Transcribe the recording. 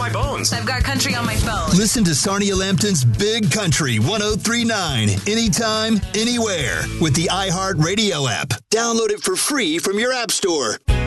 my bones. I've got country on my phone. Listen to Sarnia Lampton's Big Country 103.9 anytime, anywhere with the iHeartRadio app. Download it for free from your app store.